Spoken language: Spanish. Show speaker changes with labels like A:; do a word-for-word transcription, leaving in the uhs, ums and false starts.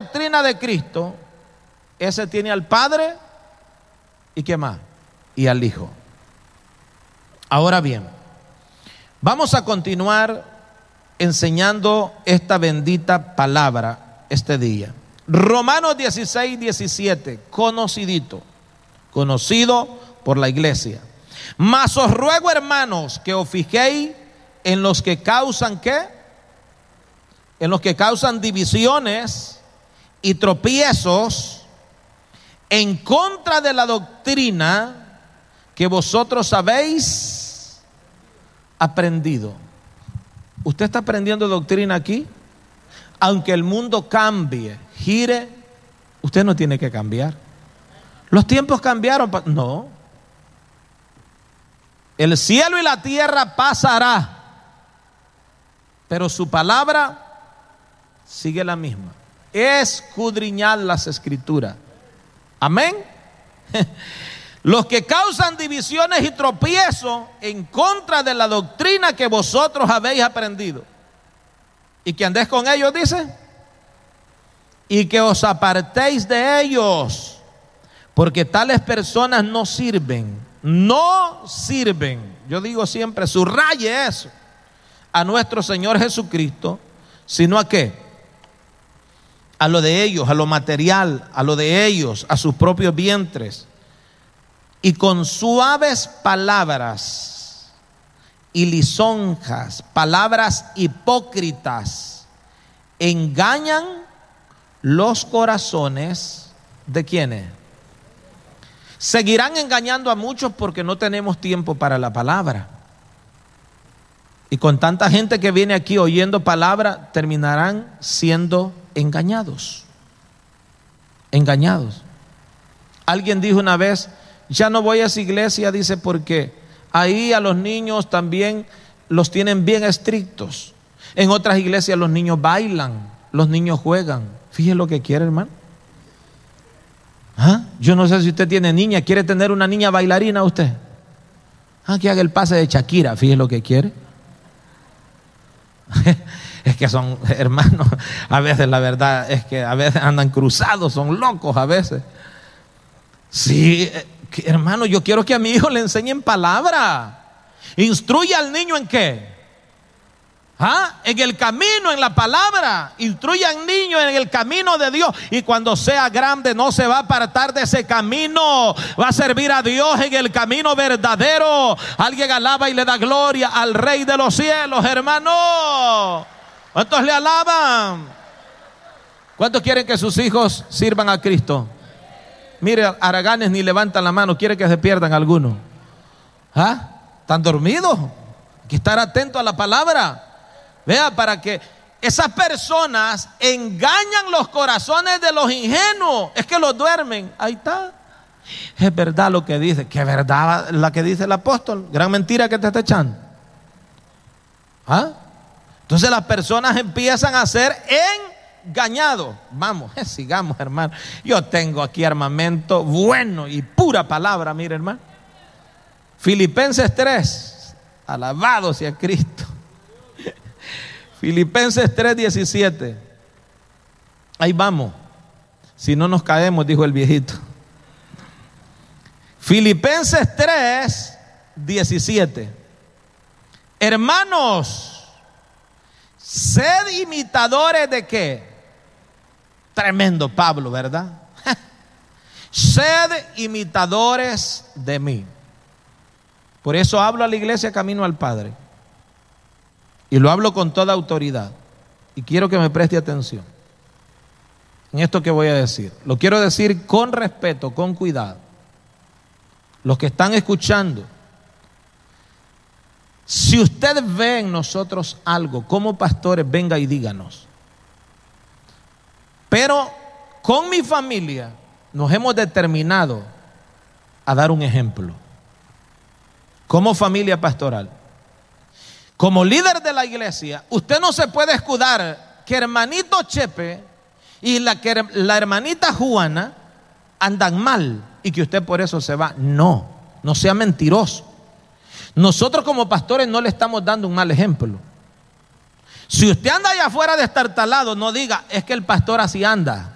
A: doctrina de Cristo, ese tiene al Padre y ¿qué más? Y al Hijo. Ahora bien, vamos a continuar enseñando esta bendita palabra este día. Romanos dieciséis, diecisiete, conocidito, conocido por la iglesia. Mas os ruego, hermanos, que os fijéis en los que causan ¿qué? En los que causan divisiones y tropiezos en contra de la doctrina que vosotros habéis aprendido. ¿Usted está aprendiendo doctrina aquí? Aunque el mundo cambie, gire, usted no tiene que cambiar. Los tiempos cambiaron. No. El cielo y la tierra pasará, pero su palabra sigue la misma. Escudriñad las escrituras. Amén. Los que causan divisiones y tropiezos en contra de la doctrina que vosotros habéis aprendido, y que andéis con ellos, dice, y que os apartéis de ellos, porque tales personas no sirven, no sirven, yo digo siempre, subraye eso, a nuestro Señor Jesucristo, sino a qué, a lo de ellos, a lo material, a lo de ellos, a sus propios vientres. Y con suaves palabras y lisonjas, palabras hipócritas, engañan los corazones de quienes. Seguirán engañando a muchos porque no tenemos tiempo para la palabra. Y con tanta gente que viene aquí oyendo palabra, terminarán siendo engañados. Engañados. Alguien dijo una vez: ya no voy a esa iglesia, dice, porque ahí a los niños también los tienen bien estrictos. En otras iglesias los niños bailan, los niños juegan. Fíjese lo que quiere, hermano. ¿Ah? Yo no sé si usted tiene niña, quiere tener una niña bailarina usted. Ah, que haga el pase de Shakira, fíjese lo que quiere. Es que son, hermanos, a veces la verdad es que a veces andan cruzados, son locos a veces. Sí, hermano, yo quiero que a mi hijo le enseñen palabra. Instruye al niño en qué. ¿Ah? En el camino, en la palabra. Instruye al niño en el camino de Dios. Y cuando sea grande no se va a apartar de ese camino. Va a servir a Dios en el camino verdadero. Alguien alaba y le da gloria al Rey de los cielos, hermano. ¿Cuántos le alaban? ¿Cuántos quieren que sus hijos sirvan a Cristo? Mire, haraganes ni levantan la mano. Quiere que se pierdan algunos. ¿Ah? ¿Están dormidos? Hay que estar atento a la palabra. Vea, para que esas personas engañan los corazones de los ingenuos. Es que los duermen. Ahí está. Es verdad lo que dice. Que es verdad la que dice el apóstol. Gran mentira que te está echando. ¿Ah? Entonces las personas empiezan a ser engañados. Vamos, sigamos, hermano. Yo tengo aquí armamento bueno y pura palabra, mire, hermano. Filipenses tres. Alabado sea Cristo. Filipenses tres, diecisiete. Ahí vamos. Si no nos caemos, dijo el viejito. Filipenses tres, diecisiete. Hermanos, sed imitadores de qué. Tremendo Pablo, ¿verdad? Sed imitadores de mí. Por eso hablo a la iglesia camino al Padre. Y lo hablo con toda autoridad. Y quiero que me preste atención en esto que voy a decir. Lo quiero decir con respeto, con cuidado. Los que están escuchando, si usted ve en nosotros algo, como pastores, venga y díganos. Pero con mi familia nos hemos determinado a dar un ejemplo. Como familia pastoral. Como líder de la iglesia, usted no se puede escudar que hermanito Chepe y la, que, la hermanita Juana andan mal y que usted por eso se va. No, no sea mentiroso. Nosotros como pastores no le estamos dando un mal ejemplo. Si usted anda allá afuera destartalado, no diga, es que el pastor así anda.